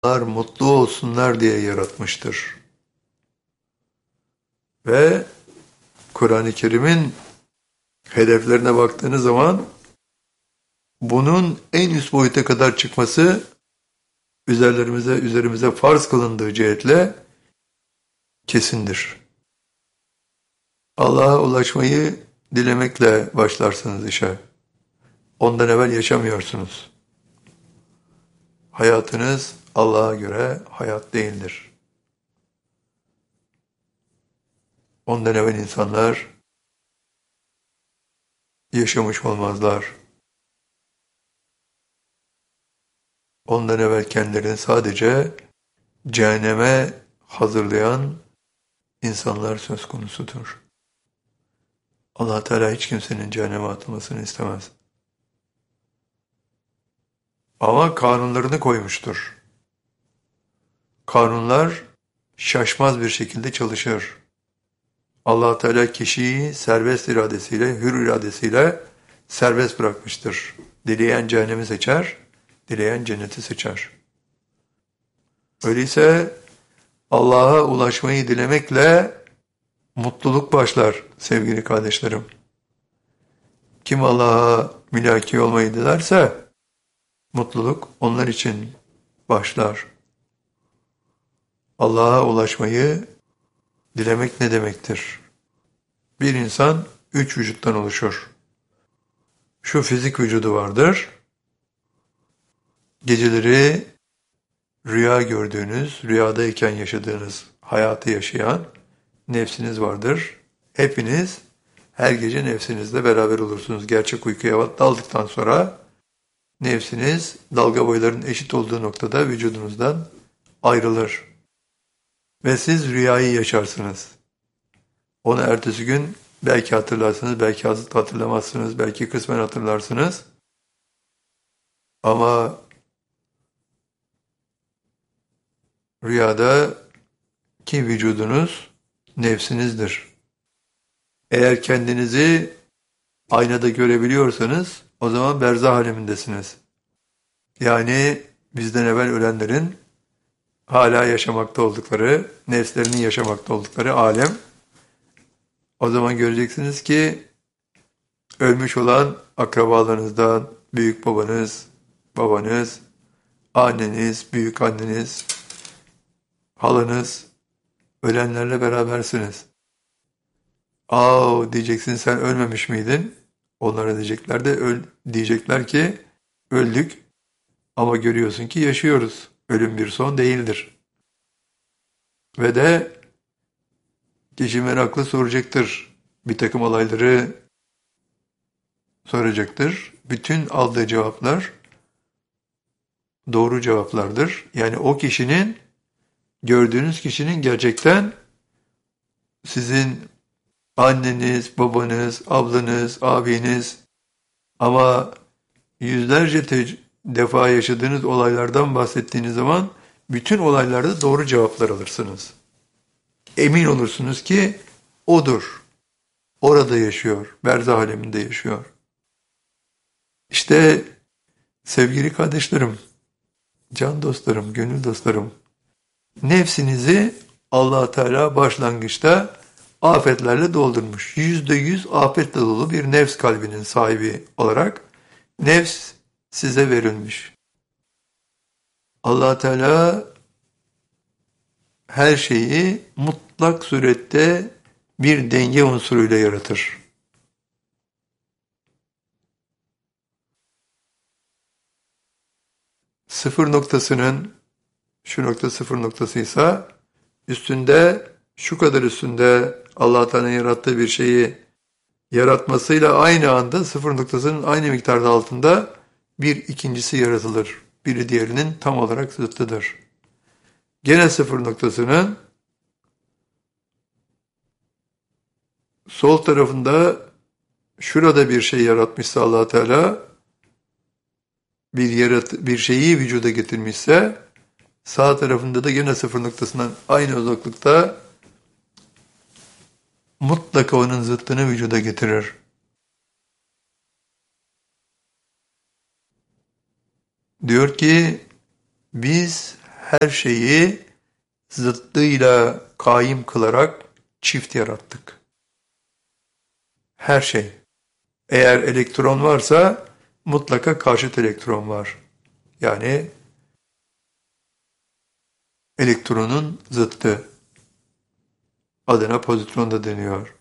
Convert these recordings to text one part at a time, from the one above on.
mutlu olsunlar diye yaratmıştır. Ve Kur'an-ı Kerim'in hedeflerine baktığınız zaman bunun en üst boyuta kadar çıkması üzerimize farz kılındığı cihetle kesindir. Allah'a ulaşmayı dilemekle başlarsınız işe. Ondan evvel yaşamıyorsunuz. Hayatınız Allah'a göre hayat değildir. Ondan evvel insanlar yaşamış olmazlar. Ondan evvel kendilerini sadece cehenneme hazırlayan insanlar söz konusudur. Allah Teala hiç kimsenin cehenneme atılmasını istemez. Ama kanunlarını koymuştur. Kanunlar şaşmaz bir şekilde çalışır. Allah Teala kişiyi serbest iradesiyle, hür iradesiyle serbest bırakmıştır. Dileyen cehennemi seçer, dileyen cenneti seçer. Öyleyse Allah'a ulaşmayı dilemekle mutluluk başlar sevgili kardeşlerim. Kim Allah'a mülaki olmayı dilerse mutluluk onlar için başlar. Allah'a ulaşmayı dilemek ne demektir? Bir insan 3 vücuttan oluşur. Şu fizik vücudu vardır. Geceleri rüya gördüğünüz, rüyadayken yaşadığınız hayatı yaşayan nefsiniz vardır. Hepiniz her gece nefsinizle beraber olursunuz. Gerçek uykuya daldıktan sonra nefsiniz dalga boylarının eşit olduğu noktada vücudunuzdan ayrılır. Ve siz rüyayı yaşarsınız. Onu ertesi gün belki hatırlarsınız, belki hatırlamazsınız, belki kısmen hatırlarsınız. Ama rüyada ki vücudunuz nefsinizdir. Eğer kendinizi aynada görebiliyorsanız o zaman berzah alemindesiniz. Yani bizden evvel ölenlerin hala yaşamakta oldukları, nefslerinin yaşamakta oldukları alem. O zaman göreceksiniz ki ölmüş olan akrabalarınızdan büyük babanız, babanız, anneniz, büyük anneniz, halanız ölenlerle berabersiniz. Diyeceksin sen ölmemiş miydin? Onlara diyecekler ki öldük ama görüyorsun ki yaşıyoruz. Ölüm bir son değildir. Ve de kişi merakla soracaktır. Bir takım olayları soracaktır. Bütün aldığı cevaplar doğru cevaplardır. Yani o kişinin, gördüğünüz kişinin gerçekten sizin anneniz, babanız, ablanız, abiniz ama yüzlerce defa yaşadığınız olaylardan bahsettiğiniz zaman bütün olaylarda doğru cevaplar alırsınız. Emin olursunuz ki odur. Orada yaşıyor. Berzah aleminde yaşıyor. İşte sevgili kardeşlerim, can dostlarım, gönül dostlarım, nefsinizi Allah Teala başlangıçta afetlerle doldurmuş. %100 afetle dolu bir nefs kalbinin sahibi olarak nefs size verilmiş. Allah Teala her şeyi mutlak surette bir denge unsuruyla yaratır. Sıfır noktasının şu nokta sıfır noktasıysa şu kadar üstünde Allah Teala'nın yarattığı bir şeyi yaratmasıyla aynı anda sıfır noktasının aynı miktarda altında bir ikincisi yaratılır. Biri diğerinin tam olarak zıttıdır. Gene sıfır noktasının sol tarafında şurada bir şey yaratmışsa Allah Teala bir şeyi vücuda getirmişse sağ tarafında da gene sıfır noktasından aynı uzaklıkta mutlaka onun zıttını vücuda getirir. Diyor ki biz her şeyi zıttıyla kaim kılarak çift yarattık. Her şey. Eğer elektron varsa mutlaka karşıt elektron var. Yani elektronun zıttı. Adına pozitron da deniyor.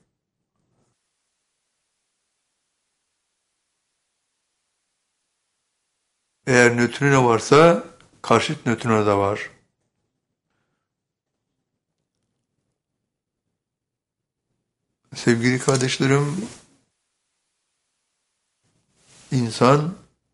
Eğer nötrino varsa karşıt nötrino da var. Sevgili kardeşlerim, insan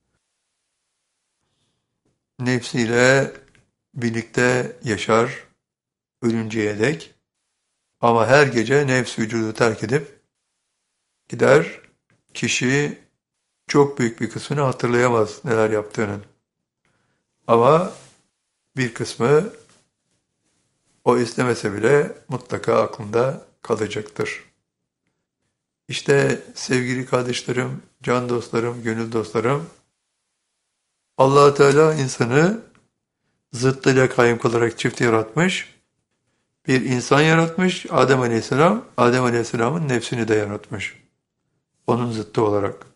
nefsiyle birlikte yaşar ölünceye dek. Ama her gece nefs vücudu terk edip gider. Kişi çok büyük bir kısmını hatırlayamaz neler yaptığının. Ama bir kısmı o istemese bile mutlaka aklında kalacaktır. İşte sevgili kardeşlerim, can dostlarım, gönül dostlarım, Allah Teala insanı zıttıyla kayyum kılarak çift yaratmış. Bir insan yaratmış, Adem Aleyhisselam, Adem Aleyhisselam'ın nefsini de yaratmış. Onun zıttı olarak.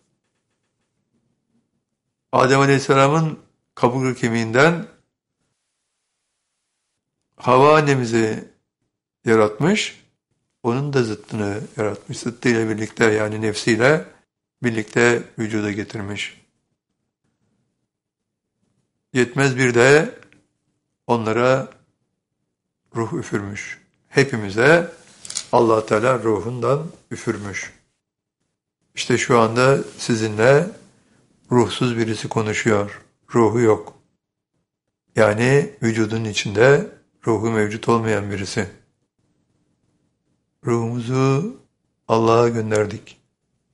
Adem Aleyhisselam'ın kaburga kemiğinden Havva annemizi yaratmış, onun da zıttını yaratmış. Zıttıyla birlikte yani nefsiyle birlikte vücuda getirmiş. Yetmez bir de onlara ruh üfürmüş. Hepimize Allah Teala ruhundan üfürmüş. İşte şu anda sizinle ruhsuz birisi konuşuyor. Ruhu yok. Yani vücudun içinde ruhu mevcut olmayan birisi. Ruhumuzu Allah'a gönderdik.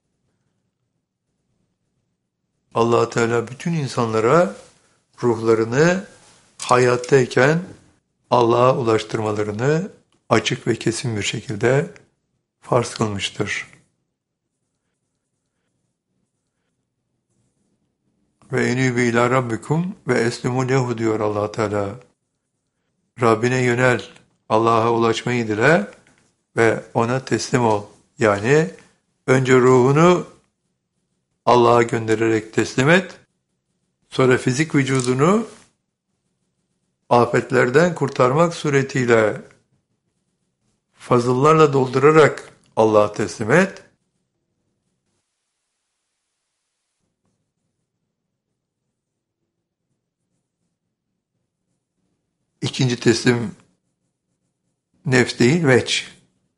Allah Teala bütün insanlara ruhlarını hayattayken Allah'a ulaştırmalarını açık ve kesin bir şekilde farz kılmıştır. Ve enîbû ilâ rabbikum ve eslimû lehu diyor Allah Teala. Rabbine yönel, Allah'a ulaşmayı dile ve ona teslim ol. Yani önce ruhunu Allah'a göndererek teslim et, sonra fizik vücudunu afetlerden kurtarmak suretiyle fazıllarla doldurarak Allah'a teslim et. İkinci teslim nefs değil, veç.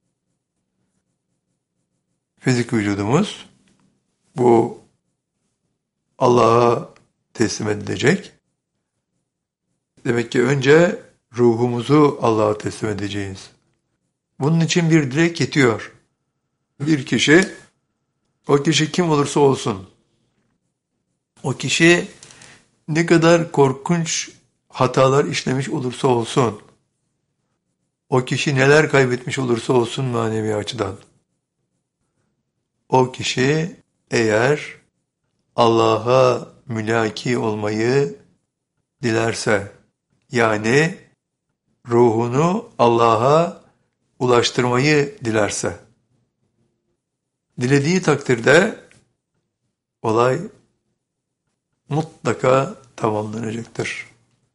Fizik vücudumuz bu Allah'a teslim edilecek. Demek ki önce ruhumuzu Allah'a teslim edeceğiz. Bunun için bir dilek yetiyor. Bir kişi, o kişi kim olursa olsun, o kişi ne kadar korkunç hatalar işlemiş olursa olsun, o kişi neler kaybetmiş olursa olsun manevi açıdan, o kişi eğer Allah'a mülaki olmayı dilerse, yani ruhunu Allah'a ulaştırmayı dilerse, dilediği takdirde olay mutlaka tamamlanacaktır.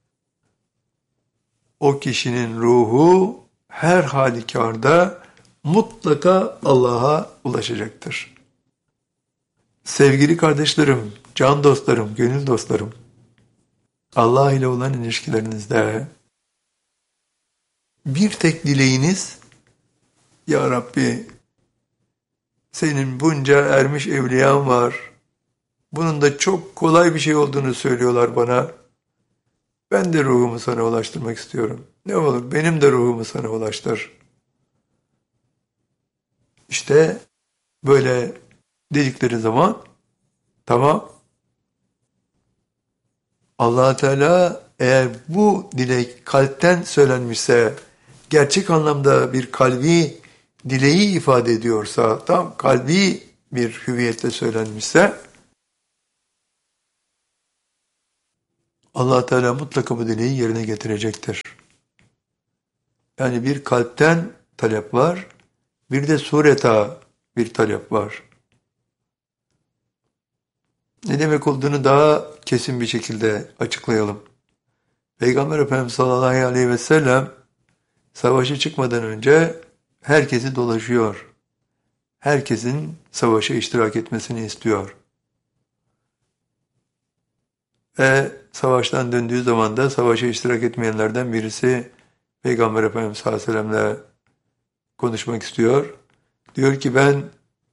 O kişinin ruhu her halükarda mutlaka Allah'a ulaşacaktır. Sevgili kardeşlerim, can dostlarım, gönül dostlarım, Allah ile olan ilişkilerinizde bir tek dileğiniz, Ya Rabbi, senin bunca ermiş evliyan var, bunun da çok kolay bir şey olduğunu söylüyorlar bana. Ben de ruhumu sana ulaştırmak istiyorum. Ne olur benim de ruhumu sana ulaştır. İşte böyle dedikleri zaman tamam. Allah Teala eğer bu dilek kalpten söylenmişse, gerçek anlamda bir kalbi dileği ifade ediyorsa, tam kalbi bir hüviyetle söylenmişse, Allah Teala mutlaka bu dileği yerine getirecektir. Yani bir kalpten talep var, bir de sureta bir talep var. Ne demek olduğunu daha kesin bir şekilde açıklayalım. Peygamber Efendimiz sallallahu aleyhi ve sellem savaşa çıkmadan önce herkesi dolaşıyor. Herkesin savaşa iştirak etmesini istiyor. Ve savaştan döndüğü zaman da savaşa iştirak etmeyenlerden birisi Peygamber Efendimiz sallallahu aleyhi ve sellem'le konuşmak istiyor. Diyor ki ben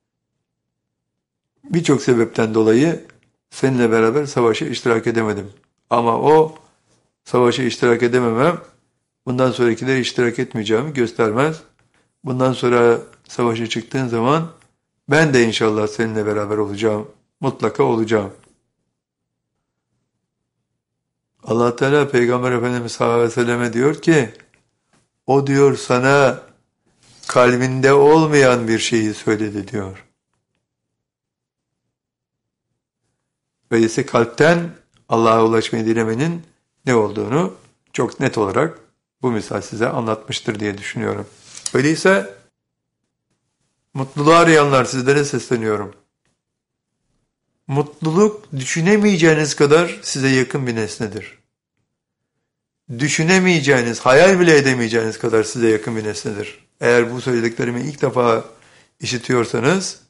birçok sebepten dolayı seninle beraber savaşa iştirak edemedim. Ama o savaşa iştirak edememem bundan sonrakileri iştirak etmeyeceğimi göstermez. Bundan sonra savaşa çıktığın zaman ben de inşallah seninle beraber olacağım. Mutlaka olacağım. Allah Teala Peygamber Efendimiz sallallahu aleyhi ve selleme diyor ki o diyor sana kalbinde olmayan bir şeyi söyledi diyor. Öyleyse kalpten Allah'a ulaşmayı dilemenin ne olduğunu çok net olarak bu misal size anlatmıştır diye düşünüyorum. Öyleyse mutluluğu arayanlar sizlere sesleniyorum. Mutluluk düşünemeyeceğiniz kadar size yakın bir nesnedir. Düşünemeyeceğiniz, hayal bile edemeyeceğiniz kadar size yakın bir nesnedir. Eğer bu söylediklerimi ilk defa işitiyorsanız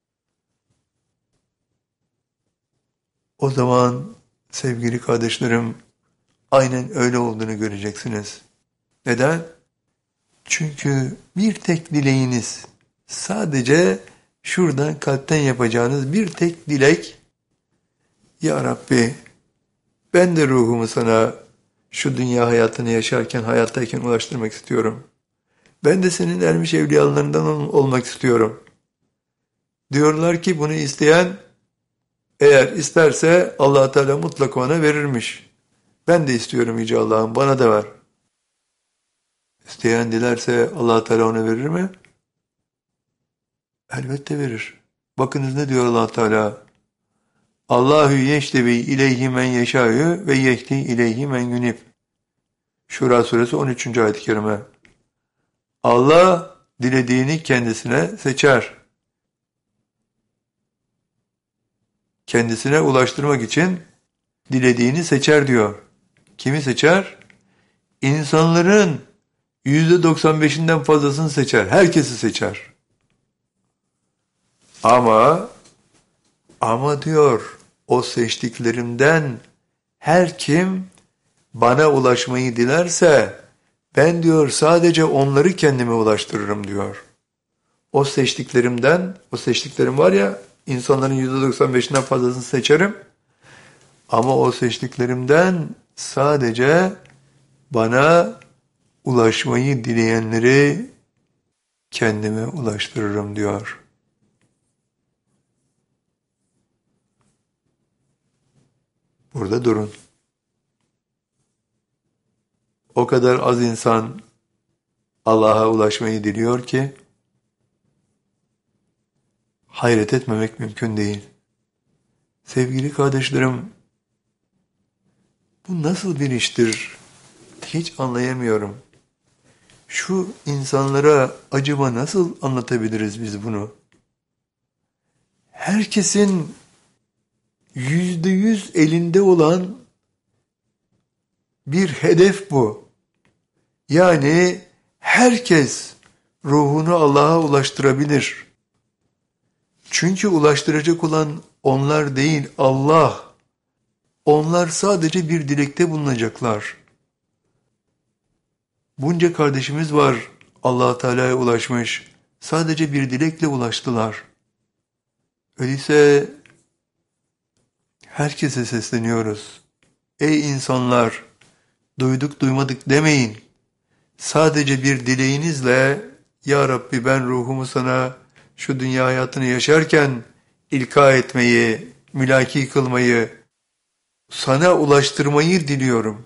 o zaman sevgili kardeşlerim aynen öyle olduğunu göreceksiniz. Neden? Çünkü bir tek dileğiniz, sadece şuradan kalpten yapacağınız bir tek dilek, Ya Rabbi ben de ruhumu sana şu dünya hayatını yaşarken, hayattayken ulaştırmak istiyorum. Ben de senin ermiş evliyalarından olmak istiyorum. Diyorlar ki bunu isteyen eğer isterse Allah Teala mutlaka ona verirmiş. Ben de istiyorum Yüce Allah'ım bana da ver. İsteyen dilerse Allah Teala ona verir mi? Elbette verir. Bakınız ne diyor Allah Teala? Allahu yeştevi ileyhi men yeşâ'yu ve yehdi ileyhi men yunib. Şura suresi 13. ayet-i kerime. Allah dilediğini kendisine seçer. Kendisine ulaştırmak için dilediğini seçer diyor. Kimi seçer? İnsanların %95'inden fazlasını seçer. Herkesi seçer. Ama diyor o seçtiklerimden her kim bana ulaşmayı dilerse ben diyor sadece onları kendime ulaştırırım diyor. O seçtiklerim var ya insanların %95'inden fazlasını seçerim. Ama o seçtiklerimden sadece bana ulaşmayı dileyenleri kendime ulaştırırım diyor. Burada durun. O kadar az insan Allah'a ulaşmayı diliyor ki hayret etmemek mümkün değil. Sevgili kardeşlerim, bu nasıl bir iştir? Hiç anlayamıyorum. Şu insanlara acaba nasıl anlatabiliriz biz bunu? Herkesin %100 elinde olan bir hedef bu. Yani herkes ruhunu Allah'a ulaştırabilir. Çünkü ulaştıracak olan onlar değil, Allah. Onlar sadece bir dilekte bulunacaklar. Bunca kardeşimiz var Allah Teala'ya ulaşmış. Sadece bir dilekle ulaştılar. Öyleyse herkese sesleniyoruz. Ey insanlar, duyduk duymadık demeyin. Sadece bir dileğinizle Ya Rabbi ben ruhumu sana şu dünya hayatını yaşarken ilka etmeyi, mülaki kılmayı, sana ulaştırmayı diliyorum.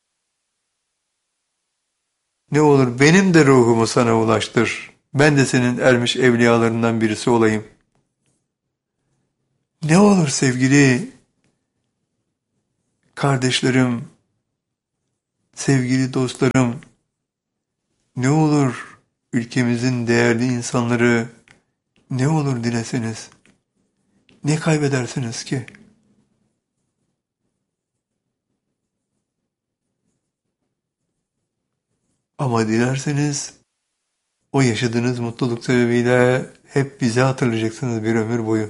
Ne olur benim de ruhumu sana ulaştır. Ben de senin ermiş evliyalarından birisi olayım. Ne olur sevgili Kardeşlerim, sevgili dostlarım, ne olur ülkemizin değerli insanları, ne olur dileseniz, ne kaybedersiniz ki? Ama dilerseniz o yaşadığınız mutluluk sebebiyle hep bizi hatırlayacaksınız bir ömür boyu.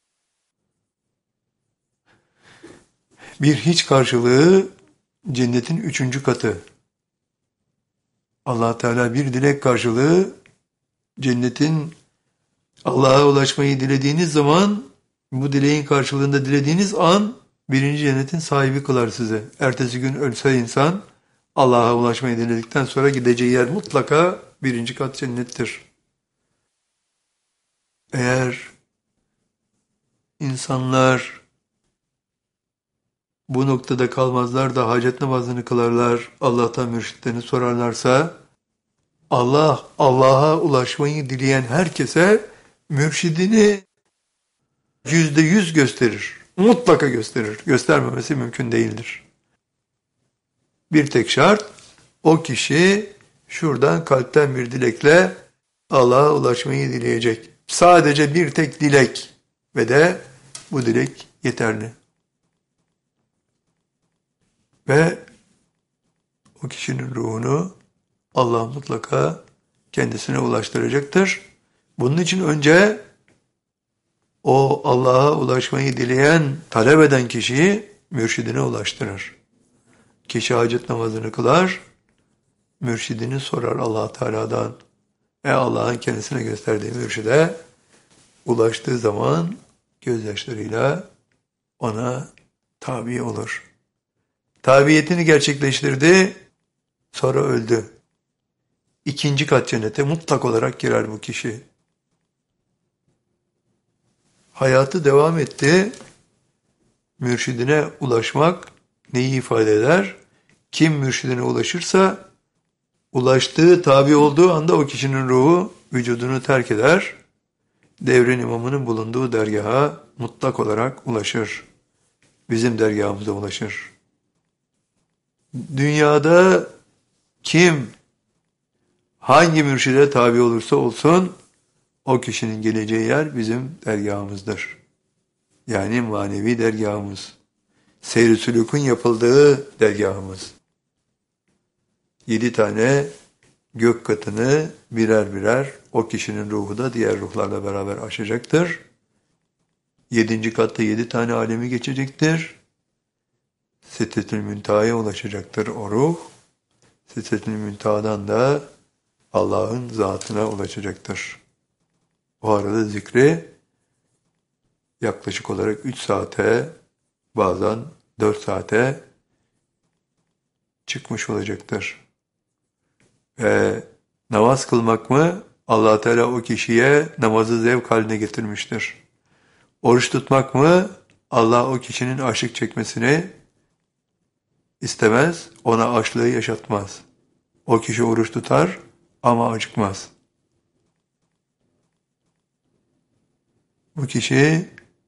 Bir hiç karşılığı cennetin 3. katı. Allah Teala bir dilek karşılığı cennetin Allah'a ulaşmayı dilediğiniz zaman bu dileğin karşılığında dilediğiniz an birinci cennetin sahibi kılar sizi. Ertesi gün ölse insan Allah'a ulaşmayı diledikten sonra gideceği yer mutlaka 1. kat cennettir. Eğer insanlar bu noktada kalmazlar da hacet namazını kılarlar, Allah'tan mürşitlerini sorarlarsa, Allah, Allah'a ulaşmayı dileyen herkese mürşidini %100 gösterir. Mutlaka gösterir. Göstermemesi mümkün değildir. Bir tek şart, o kişi şuradan kalpten bir dilekle Allah'a ulaşmayı dileyecek. Sadece bir tek dilek ve de bu dilek yeterli. Ve o kişinin ruhunu Allah mutlaka kendisine ulaştıracaktır. Bunun için önce o Allah'a ulaşmayı dileyen, talep eden kişiyi mürşidine ulaştırır. Kişi hacet namazını kılar, mürşidini sorar Allah Teala'dan. Allah'ın kendisine gösterdiği mürşide ulaştığı zaman gözyaşlarıyla ona tabi olur. Tabiyetini gerçekleştirdi, sonra öldü. 2. kat cennete mutlak olarak girer bu kişi. Hayatı devam etti. Mürşidine ulaşmak neyi ifade eder? Kim mürşidine ulaşırsa, ulaştığı, tabi olduğu anda o kişinin ruhu vücudunu terk eder. Devrin imamının bulunduğu dergaha mutlak olarak ulaşır. Bizim dergahımıza ulaşır. Dünyada kim, hangi mürşide tabi olursa olsun, o kişinin geleceği yer bizim dergahımızdır. Yani manevi dergahımız. Seyr-i sülûkün yapıldığı dergahımız. 7 tane gök katını birer birer o kişinin ruhu da diğer ruhlarla beraber aşacaktır. 7. katta 7 tane alemi geçecektir. Sidretül Münteha'ya ulaşacaktır o ruh. Sidretül Münteha'dan da Allah'ın zatına ulaşacaktır. O arada zikri yaklaşık olarak 3 saate, bazen 4 saate çıkmış olacaktır. Ve namaz kılmak mı? Allah Teala o kişiye namazı zevk haline getirmiştir. Oruç tutmak mı? Allah o kişinin açlık çekmesini istemez, ona açlığı yaşatmaz. O kişi oruç tutar ama acıkmaz. Bu kişi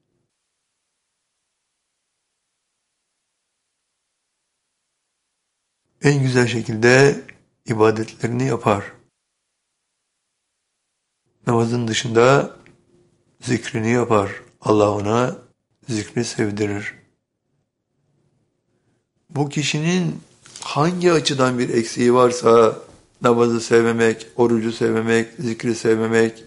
en güzel şekilde ibadetlerini yapar. Namazın dışında zikrini yapar. Allah ona zikri sevdirir. Bu kişinin hangi açıdan bir eksiği varsa, namazı sevmemek, orucu sevmemek, zikri sevmemek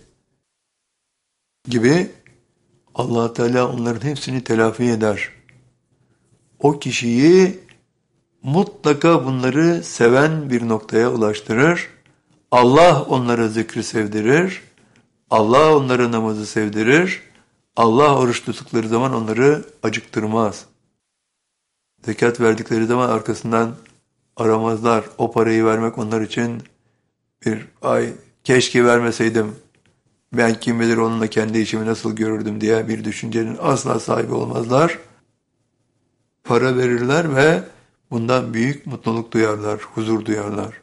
gibi, Allah Teala onların hepsini telafi eder. O kişiyi mutlaka bunları seven bir noktaya ulaştırır. Allah onlara zikri sevdirir. Allah onlara namazı sevdirir. Allah oruç tuttukları zaman onları acıktırmaz. Zekat verdikleri zaman arkasından aramazlar. O parayı vermek onlar için keşke vermeseydim, ben kim bilir onunla kendi işimi nasıl görürdüm diye bir düşüncenin asla sahibi olmazlar. Para verirler ve bundan büyük mutluluk duyarlar, huzur duyarlar.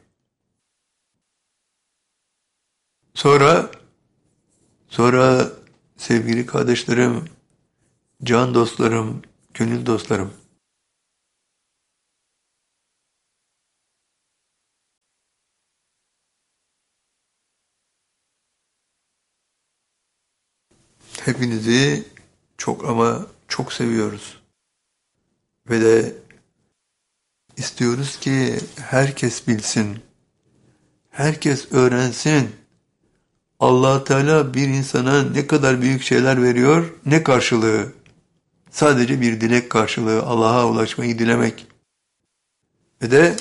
Sonra sevgili kardeşlerim, can dostlarım, gönül dostlarım, Hepinizi çok ama çok seviyoruz. Ve de istiyoruz ki herkes bilsin, herkes öğrensin. Allah Teala bir insana ne kadar büyük şeyler veriyor, ne karşılığı? Sadece bir dilek karşılığı, Allah'a ulaşmayı dilemek. Ve de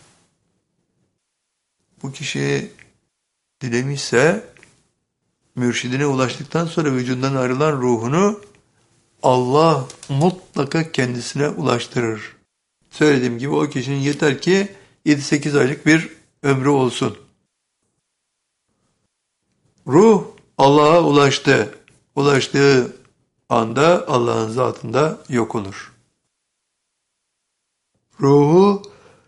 bu kişi dilemişse, mürşidine ulaştıktan sonra vücudundan ayrılan ruhunu Allah mutlaka kendisine ulaştırır. Söylediğim gibi o kişinin yeter ki 7-8 aylık bir ömrü olsun. Ruh Allah'a ulaştı. Ulaştığı anda Allah'ın zatında yok olur. Ruhu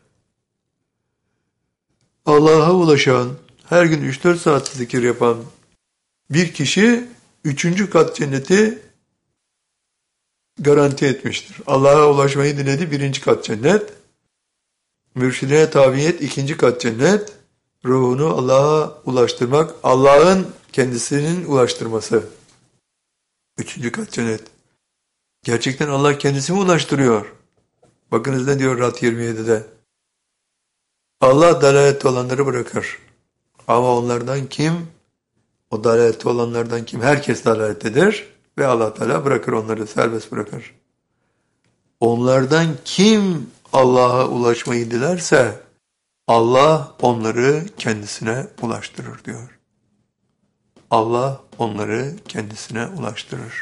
Allah'a ulaşan, her gün 3-4 saat zikir yapan bir kişi 3. kat cenneti garanti etmiştir. Allah'a ulaşmayı diledi 1. kat cennet. Mürşidine tabiyet 2. kat cennet. Ruhunu Allah'a ulaştırmak, Allah'ın kendisinin ulaştırması. 3. kat cennet. Gerçekten Allah kendisi mi ulaştırıyor? Bakınız ne diyor Rad 27'de. Allah dalalette olanları bırakır. Ama onlardan kim? O dalalette olanlardan kim? Herkes dalalettedir. Ve Allah Teala bırakır onları, serbest bırakır. Onlardan kim Allah'a ulaşmayı dilerse Allah onları kendisine ulaştırır diyor. Allah onları kendisine ulaştırır.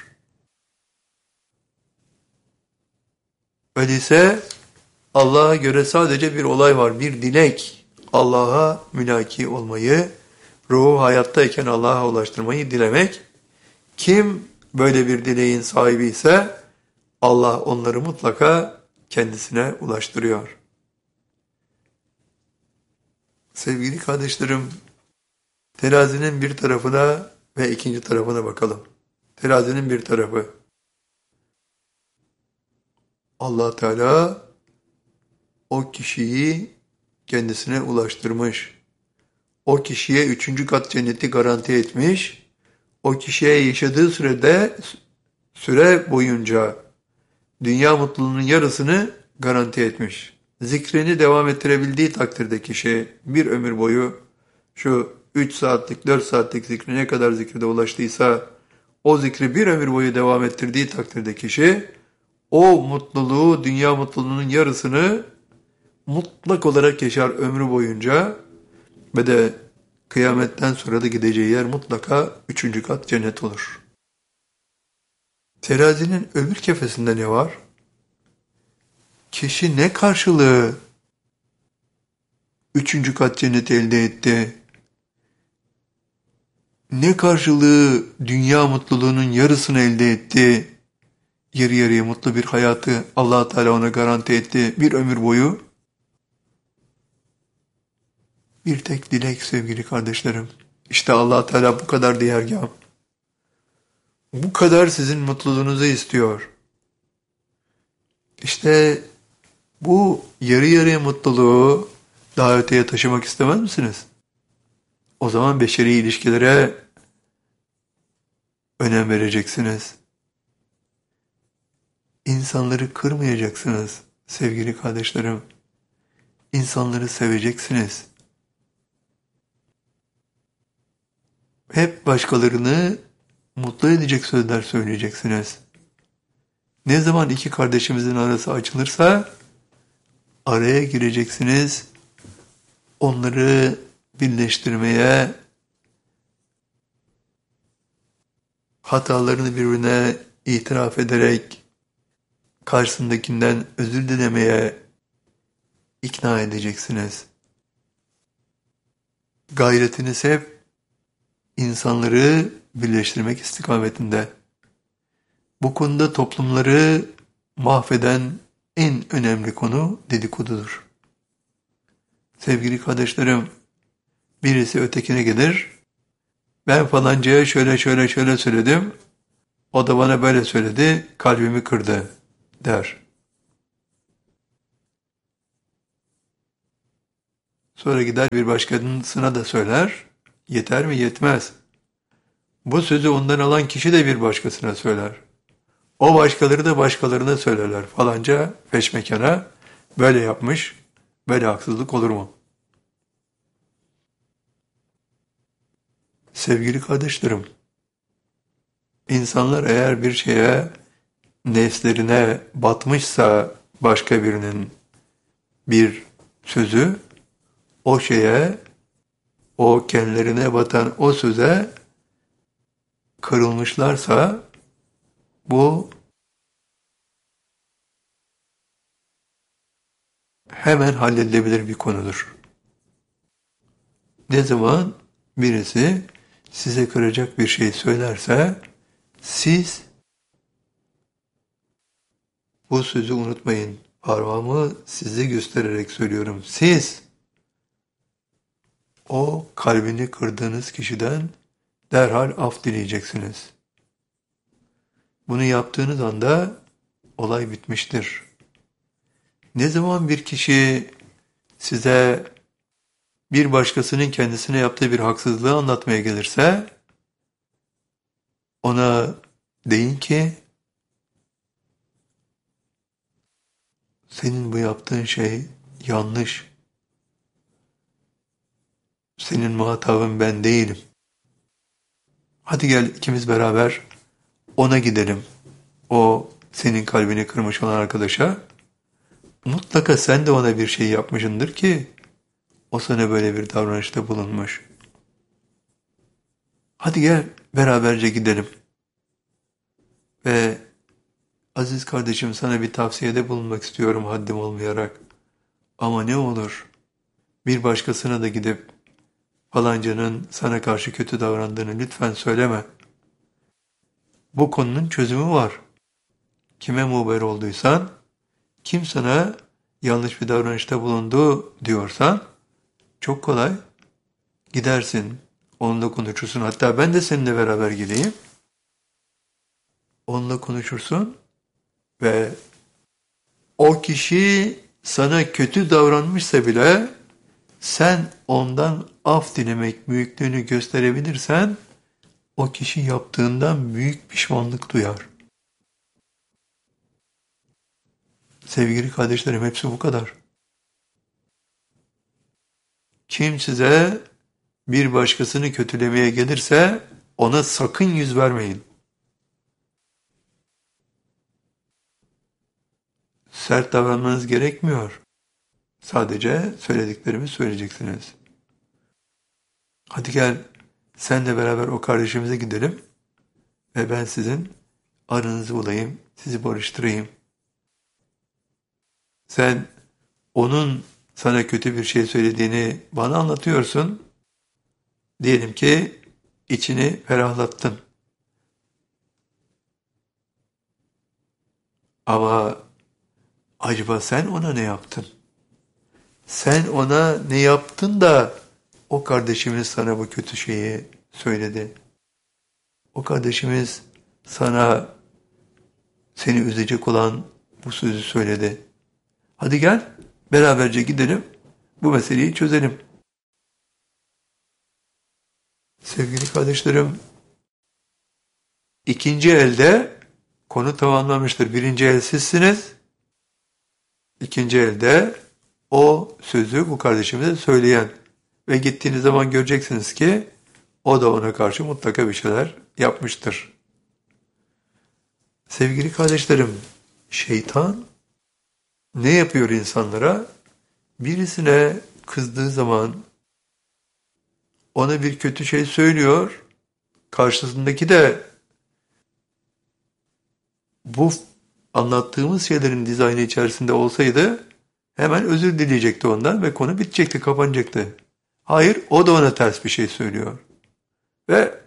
Öyleyse Allah'a göre sadece bir olay var, bir dilek. Allah'a mülaki olmayı, ruhu hayattayken Allah'a ulaştırmayı dilemek. Kim böyle bir dileğin sahibi ise Allah onları mutlaka kendisine ulaştırıyor. Sevgili kardeşlerim, terazinin bir tarafına ve 2. tarafına bakalım. Terazinin bir tarafı. Allah Teala o kişiyi kendisine ulaştırmış. O kişiye 3. kat cenneti garanti etmiş. O kişiye yaşadığı süre boyunca dünya mutluluğunun yarısını garanti etmiş. Zikrini devam ettirebildiği takdirde kişi bir ömür boyu şu 3 saatlik 4 saatlik zikri ne kadar zikrede ulaştıysa o zikri bir ömür boyu devam ettirdiği takdirde kişi o mutluluğu, dünya mutluluğunun yarısını mutlak olarak yaşar ömrü boyunca ve de kıyametten sonra da gideceği yer mutlaka 3. kat cennet olur. Terazinin öbür kefesinde ne var? Kişi ne karşılığı 3. kat cenneti elde etti? Ne karşılığı dünya mutluluğunun yarısını elde etti? Yarı yarıya mutlu bir hayatı Allah Teala ona garanti etti bir ömür boyu. Bir tek dilek sevgili kardeşlerim. İşte Allah Teala bu kadar değergâh. Bu kadar sizin mutluluğunuzu istiyor. İşte bu yarı yarıya mutluluğu daha öteye taşımak istemez misiniz? O zaman beşeri ilişkilere önem vereceksiniz. İnsanları kırmayacaksınız sevgili kardeşlerim. İnsanları seveceksiniz. Hep başkalarını mutlu edecek sözler söyleyeceksiniz. Ne zaman 2 kardeşimizin arası açılırsa araya gireceksiniz. Onları birleştirmeye, hatalarını birbirine itiraf ederek karşısındakinden özür dilemeye ikna edeceksiniz. Gayretiniz hep insanları birleştirmek istikametinde. Bu konuda toplumları mahveden en önemli konu dedikodudur. Sevgili kardeşlerim, birisi ötekine gelir, ben falancaya şöyle söyledim, o da bana böyle söyledi, kalbimi kırdı der. Sonra gider bir başkasına da söyler, yeter mi? Yetmez. Bu sözü ondan alan kişi de bir başkasına söyler. O başkaları da başkalarına söylerler. Falanca peşmekana böyle yapmış, böyle haksızlık olur mu? Sevgili kardeşlerim, insanlar eğer bir şeye nefslerine batmışsa başka birinin bir sözü, o şeye, o kendilerine batan o söze kırılmışlarsa bu hemen halledilebilir bir konudur. Ne zaman birisi size kıracak bir şey söylerse siz bu sözü unutmayın. Parmağımı size göstererek söylüyorum. Siz o kalbini kırdığınız kişiden derhal af dileyeceksiniz. Bunu yaptığınız anda olay bitmiştir. Ne zaman bir kişi size bir başkasının kendisine yaptığı bir haksızlığı anlatmaya gelirse ona deyin ki senin bu yaptığın şey yanlış. Senin muhatabın ben değilim. Hadi gel ikimiz beraber ona gidelim. O senin kalbini kırmış olan arkadaşa. Mutlaka sen de ona bir şey yapmışsındır ki o sana böyle bir davranışta bulunmuş. Hadi gel beraberce gidelim. Ve aziz kardeşim sana bir tavsiyede bulunmak istiyorum haddim olmayarak. Ama ne olur bir başkasına da gidip falancanın sana karşı kötü davrandığını lütfen söyleme. Bu konunun çözümü var. Kime muhber olduysan, kim sana yanlış bir davranışta bulundu diyorsan çok kolay gidersin. Onunla konuşursun. Hatta ben de seninle beraber gideyim. Onunla konuşursun ve o kişi sana kötü davranmışsa bile sen ondan af dilemek büyüklüğünü gösterebilirsen o kişi yaptığından büyük pişmanlık duyar. Sevgili kardeşlerim hepsi bu kadar. Kim size bir başkasını kötülemeye gelirse ona sakın yüz vermeyin. Sert davranmanız gerekmiyor. Sadece söylediklerimi söyleyeceksiniz. Hadi gel senle beraber o kardeşimize gidelim ve ben sizin aranızı bulayım, sizi barıştırayım. Sen onun sana kötü bir şey söylediğini bana anlatıyorsun. Diyelim ki içini ferahlattın. Ama acaba sen ona ne yaptın? Sen ona ne yaptın da o kardeşimiz sana bu kötü şeyi söyledi? O kardeşimiz sana seni üzecek olan bu sözü söyledi. Hadi gel beraberce gidelim bu meseleyi çözelim. Sevgili kardeşlerim, ikinci elde konu tamamlanmıştır. Birinci el sizsiniz. İkinci elde o sözü bu kardeşimize söyleyen ve gittiğiniz zaman göreceksiniz ki o da ona karşı mutlaka bir şeyler yapmıştır. Sevgili kardeşlerim, şeytan ne yapıyor insanlara? Birisine kızdığı zaman ona bir kötü şey söylüyor, karşısındaki de bu anlattığımız şeylerin dizaynı içerisinde olsaydı hemen özür dileyecekti ondan ve konu bitecekti, kapanacaktı. Hayır, o da ona ters bir şey söylüyor. Ve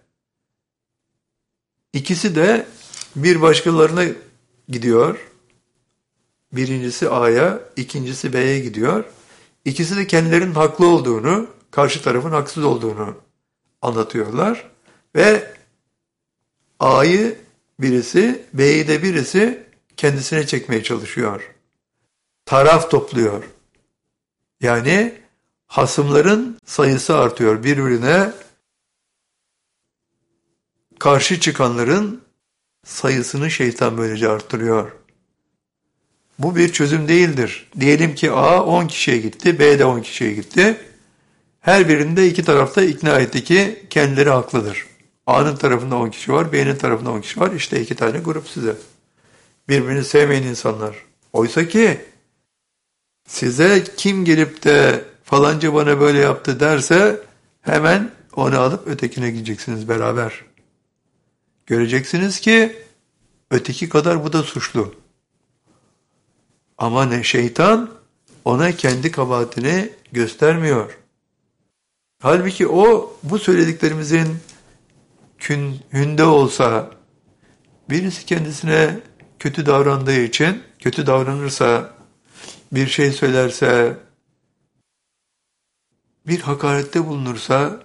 ikisi de bir başkalarına gidiyor. Birincisi A'ya, ikincisi B'ye gidiyor. İkisi de kendilerinin haklı olduğunu, karşı tarafın haksız olduğunu anlatıyorlar. Ve A'yı birisi, B'yi de birisi kendisine çekmeye çalışıyor. Taraf topluyor. Yani hasımların sayısı artıyor. Birbirine karşı çıkanların sayısını şeytan böylece arttırıyor. Bu bir çözüm değildir. Diyelim ki A 10 kişiye gitti, B de 10 kişiye gitti. Her birinde iki tarafta ikna etti ki kendileri haklıdır. A'nın tarafında 10 kişi var, B'nin tarafında 10 kişi var. İşte iki tane grup size. Birbirini sevmeyen insanlar. Oysa ki size kim gelip de falanca bana böyle yaptı derse hemen onu alıp ötekine gideceksiniz beraber. Göreceksiniz ki öteki kadar bu da suçlu. Ama ne şeytan ona kendi kabahatini göstermiyor. Halbuki o bu söylediklerimizin hünde olsa, birisi kendisine kötü davrandığı için, kötü davranırsa, bir şey söylerse, bir hakarette bulunursa,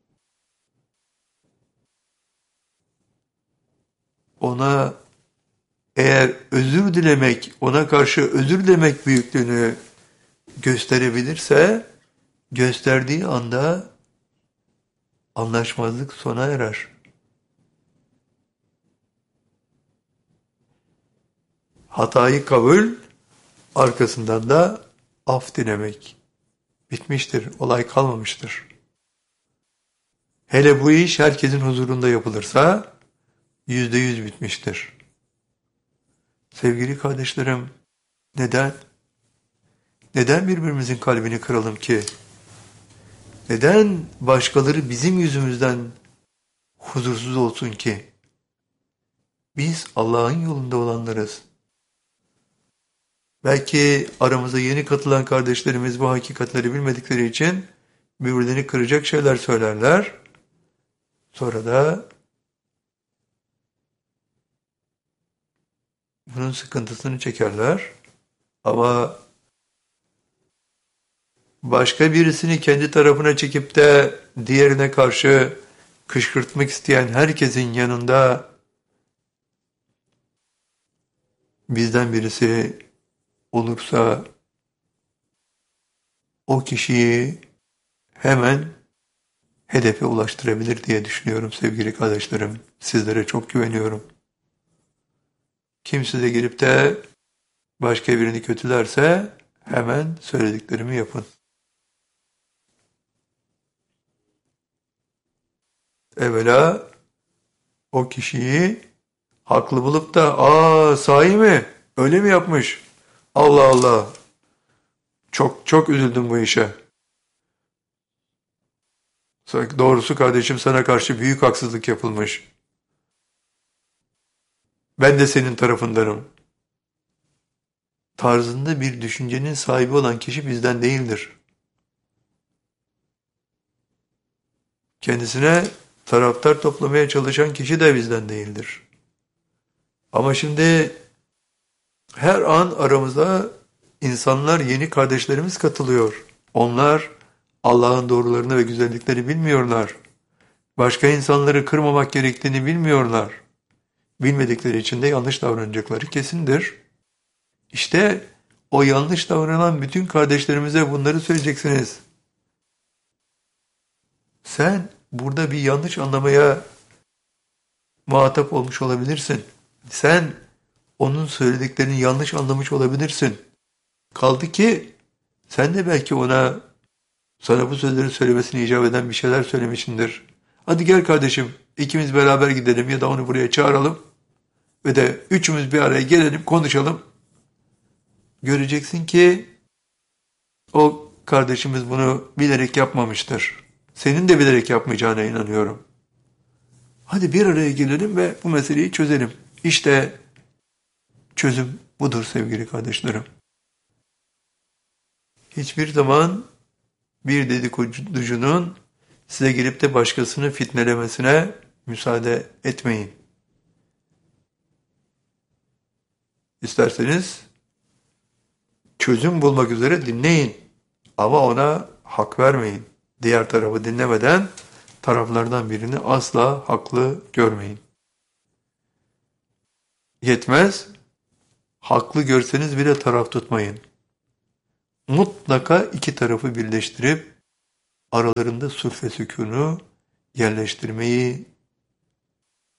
ona eğer özür dilemek, ona karşı özür dilemek büyüklüğünü gösterebilirse, gösterdiği anda anlaşmazlık sona erer. Hatayı kabul, arkasından da af dilemek. Bitmiştir, olay kalmamıştır. Hele bu iş herkesin huzurunda yapılırsa %100 bitmiştir. Sevgili kardeşlerim, neden? Neden birbirimizin kalbini kıralım ki? Neden başkaları bizim yüzümüzden huzursuz olsun ki? Biz Allah'ın yolunda olanlarız. Belki aramıza yeni katılan kardeşlerimiz bu hakikatleri bilmedikleri için birbirlerini kıracak şeyler söylerler. Sonra da bunun sıkıntısını çekerler. Ama başka birisini kendi tarafına çekip de diğerine karşı kışkırtmak isteyen herkesin yanında bizden birisi olursa o kişiyi hemen hedefe ulaştırabilir diye düşünüyorum sevgili kardeşlerim. Sizlere çok güveniyorum. Kim size gelip de başka birini kötülerse hemen söylediklerimi yapın. Evvela o kişiyi haklı bulup da sahi mi? Öyle mi yapmış? Allah Allah. Çok çok üzüldüm bu işe. Doğrusu kardeşim sana karşı büyük haksızlık yapılmış. Ben de senin tarafındanım. Tarzında bir düşüncenin sahibi olan kişi bizden değildir. Kendisine taraftar toplamaya çalışan kişi de bizden değildir. Ama şimdi her an aramıza insanlar, yeni kardeşlerimiz katılıyor. Onlar Allah'ın doğrularını ve güzellikleri bilmiyorlar. Başka insanları kırmamak gerektiğini bilmiyorlar. Bilmedikleri için de yanlış davranacakları kesindir. İşte o yanlış davranan bütün kardeşlerimize bunları söyleyeceksiniz. Sen burada bir yanlış anlamaya muhatap olmuş olabilirsin. Sen onun söylediklerini yanlış anlamış olabilirsin. Kaldı ki sen de belki sana bu sözleri söylemesini icap eden bir şeyler söylemişsindir. Hadi gel kardeşim, ikimiz beraber gidelim ya da onu buraya çağıralım ve de üçümüz bir araya gelelim, konuşalım. Göreceksin ki o kardeşimiz bunu bilerek yapmamıştır. Senin de bilerek yapmayacağına inanıyorum. Hadi bir araya gelelim ve bu meseleyi çözelim. İşte çözüm budur sevgili kardeşlerim. Hiçbir zaman bir dedikoducunun size gelip de başkasını fitnelemesine müsaade etmeyin. İsterseniz çözüm bulmak üzere dinleyin ama ona hak vermeyin. Diğer tarafı dinlemeden taraflardan birini asla haklı görmeyin. Yetmez, haklı görseniz bile taraf tutmayın. Mutlaka iki tarafı birleştirip aralarında sulh ve sükûnu yerleştirmeyi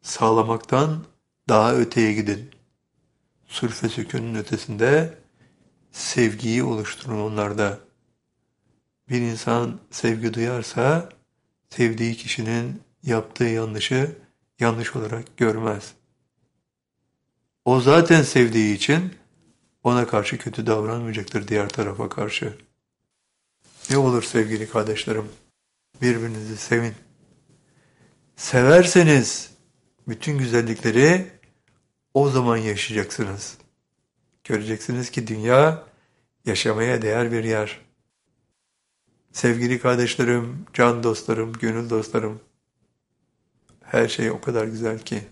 sağlamaktan daha öteye gidin. Sülf ve sükûnun ötesinde sevgiyi oluşturun onlarda. Bir insan sevgi duyarsa sevdiği kişinin yaptığı yanlışı yanlış olarak görmez. O zaten sevdiği için ona karşı kötü davranmayacaktır diğer tarafa karşı. Ne olur sevgili kardeşlerim, birbirinizi sevin. Severseniz bütün güzellikleri o zaman yaşayacaksınız. Göreceksiniz ki dünya yaşamaya değer bir yer. Sevgili kardeşlerim, can dostlarım, gönül dostlarım, her şey o kadar güzel ki.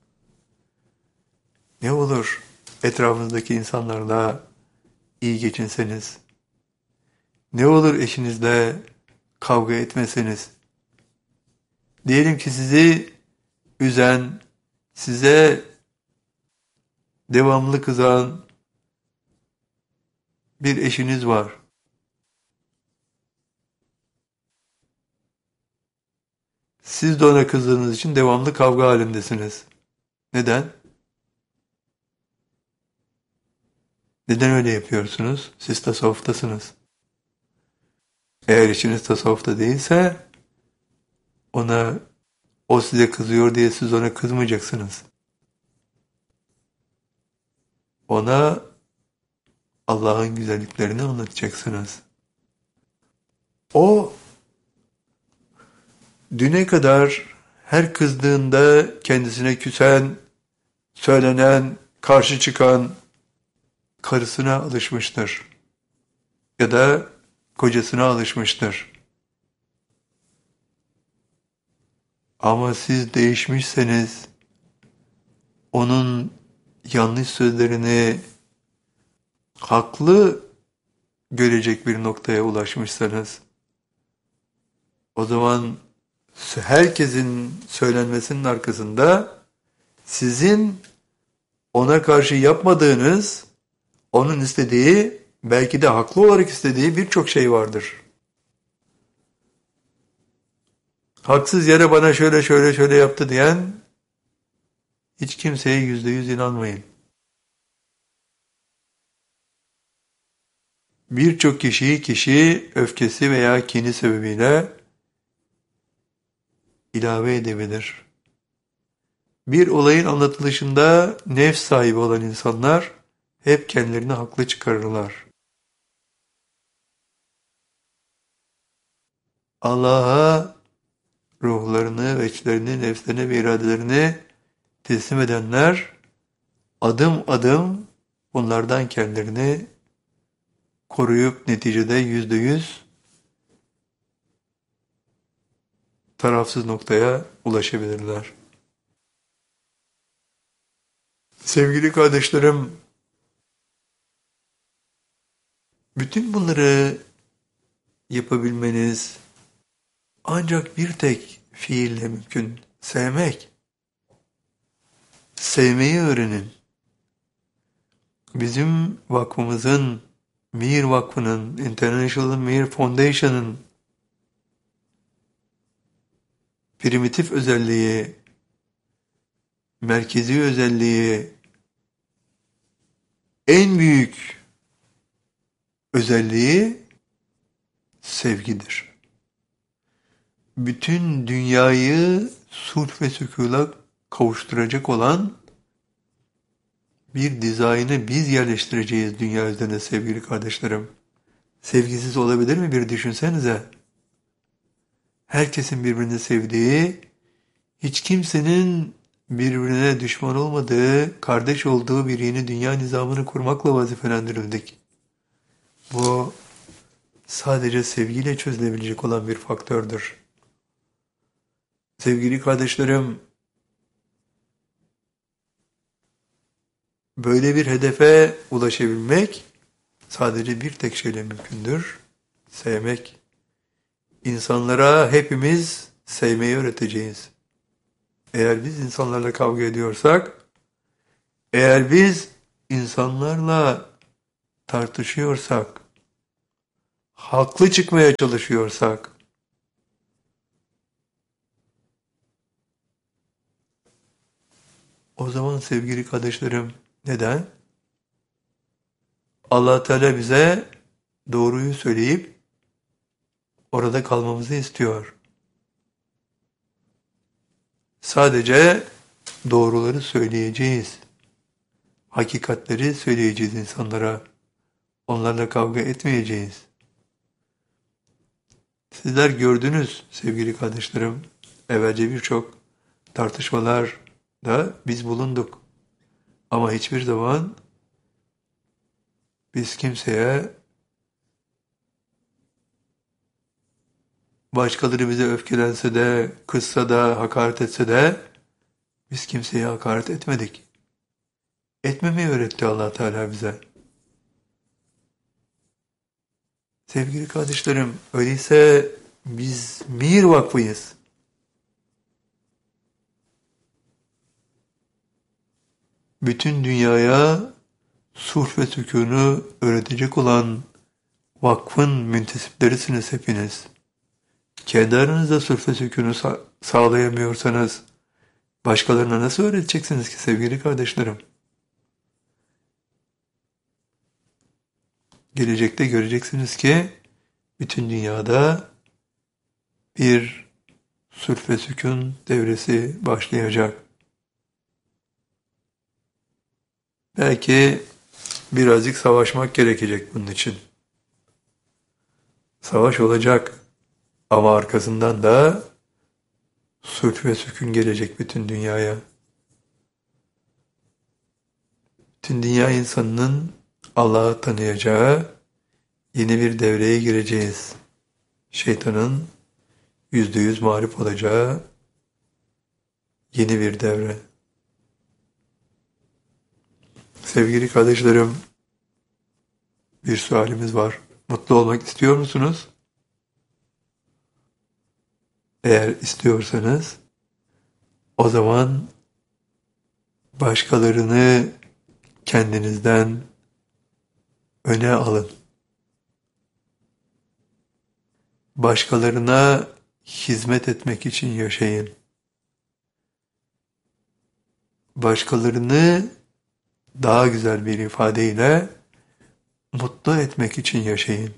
Ne olur etrafınızdaki insanlarla iyi geçinseniz, ne olur eşinizle kavga etmeseniz, diyelim ki sizi üzen, size devamlı kızan bir eşiniz var. Siz de ona kızdığınız için devamlı kavga halindesiniz. Neden? Neden öyle yapıyorsunuz? Siz tasavvuftasınız. Eğer eşiniz tasavvufta değilse ona o size kızıyor diye siz ona kızmayacaksınız. Ona Allah'ın güzelliklerini anlatacaksınız. O düne kadar her kızdığında kendisine küsen, söylenen, karşı çıkan karısına alışmıştır. Ya da kocasına alışmıştır. Ama siz değişmişseniz, onun yanlış sözlerini haklı görecek bir noktaya ulaşmışsanız, o zaman herkesin söylenmesinin arkasında sizin ona karşı yapmadığınız, onun istediği, belki de haklı olarak istediği birçok şey vardır. Haksız yere bana şöyle yaptı diyen hiç kimseye %100 inanmayın. Birçok kişi öfkesi veya kini sebebiyle ilave edebilir. Bir olayın anlatılışında nefs sahibi olan insanlar hep kendilerini haklı çıkarırlar. Allah'a ruhlarını, veçlerini, nefslerini ve iradelerini teslim edenler adım adım bunlardan kendilerini koruyup neticede %100 tarafsız noktaya ulaşabilirler. Sevgili kardeşlerim, bütün bunları yapabilmeniz ancak bir tek fiille mümkün. Sevmek. Sevmeyi öğrenin. Bizim vakfımızın, Mir Vakfı'nın, International Mir Foundation'ın primitif özelliği, merkezi özelliği, en büyük özelliği sevgidir. Bütün dünyayı sulh ve sükûna kavuşturacak olan bir dizaynı biz yerleştireceğiz dünya üzerine sevgili kardeşlerim. Sevgisiz olabilir mi bir düşünsenize. Herkesin birbirini sevdiği, hiç kimsenin birbirine düşman olmadığı, kardeş olduğu bir yeni dünya nizamını kurmakla vazifelendirildik. Bu sadece sevgiyle çözülebilecek olan bir faktördür. Sevgili kardeşlerim, böyle bir hedefe ulaşabilmek sadece bir tek şeyle mümkündür. Sevmek. İnsanlara hepimiz sevmeyi öğreteceğiz. Eğer biz insanlarla kavga ediyorsak, eğer biz insanlarla tartışıyorsak, haklı çıkmaya çalışıyorsak, O zaman sevgili kardeşlerim, neden? Allah Teala bize doğruyu söyleyip orada kalmamızı istiyor. Sadece doğruları söyleyeceğiz. Hakikatleri söyleyeceğiz insanlara. Onlarla kavga etmeyeceğiz. Sizler gördünüz sevgili kardeşlerim. Evvelce birçok tartışmalarda biz bulunduk. Ama hiçbir zaman biz kimseye, başkaları bize öfkelense de, kızsa da, hakaret etse de biz kimseye hakaret etmedik. Etmemeyi öğretti Allah Teala bize. Sevgili kardeşlerim, öyleyse biz Mihir Vakfı'yız. Bütün dünyaya sulh ve sükûnu öğretecek olan vakfın müntesiplerisiniz hepiniz. Kendi aranızda sulh ve sükûnu sağlayamıyorsanız başkalarına nasıl öğreteceksiniz ki sevgili kardeşlerim? Gelecekte göreceksiniz ki bütün dünyada bir sulh ve sükûn devresi başlayacak. Belki birazcık savaşmak gerekecek bunun için. Savaş olacak ama arkasından da sulh ve sükûn gelecek bütün dünyaya. Bütün dünya insanının Allah'ı tanıyacağı yeni bir devreye gireceğiz. Şeytanın %100 mağlup olacağı yeni bir devre. Sevgili kardeşlerim, bir sualimiz var. Mutlu olmak istiyor musunuz? Eğer istiyorsanız, o zaman başkalarını kendinizden öne alın. Başkalarına hizmet etmek için yaşayın. Başkalarını daha güzel bir ifadeyle mutlu etmek için yaşayın.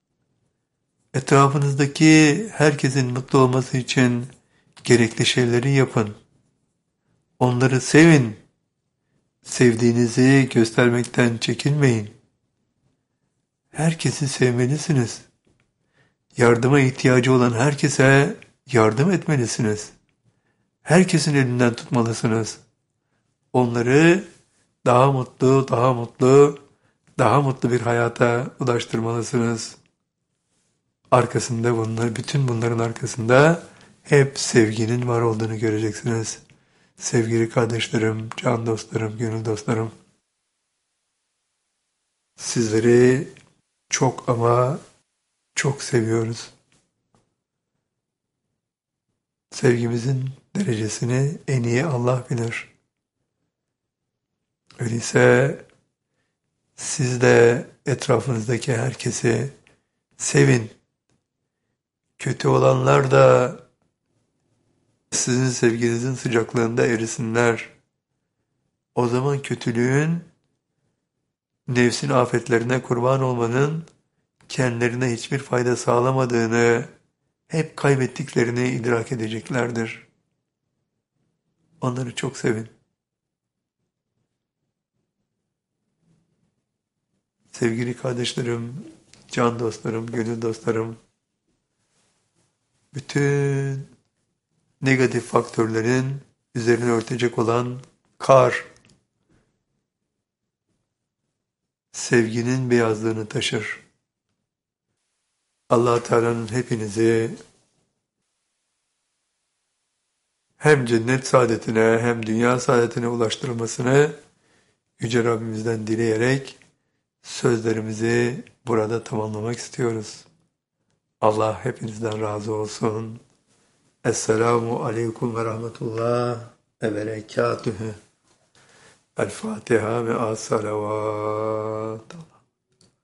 Etrafınızdaki herkesin mutlu olması için gerekli şeyleri yapın. Onları sevin. Sevdiğinizi göstermekten çekinmeyin. Herkesi sevmelisiniz. Yardıma ihtiyacı olan herkese yardım etmelisiniz. Herkesin elinden tutmalısınız. Onları daha mutlu, daha mutlu, daha mutlu bir hayata ulaştırmalısınız. Arkasında bütün bunların arkasında hep sevginin var olduğunu göreceksiniz. Sevgili kardeşlerim, can dostlarım, gönül dostlarım. Sizleri çok ama çok seviyoruz. Sevgimizin derecesini en iyi Allah bilir. Öyleyse siz de etrafınızdaki herkesi sevin. Kötü olanlar da sizin sevginizin sıcaklığında erisinler. O zaman kötülüğün, nefsin afetlerine kurban olmanın kendilerine hiçbir fayda sağlamadığını, hep kaybettiklerini idrak edeceklerdir. Onları çok sevin. Sevgili kardeşlerim, can dostlarım, gönül dostlarım, bütün negatif faktörlerin üzerine örtecek olan kar, sevginin beyazlığını taşır. Allah Teala'nın hepinizi hem cennet saadetine hem dünya saadetine ulaştırılmasını Yüce Rabbimizden dileyerek sözlerimizi burada tamamlamak istiyoruz. Allah hepinizden razı olsun. Esselamu aleyküm ve rahmetullah ve berekatühü. El Fatiha ve as-salavat.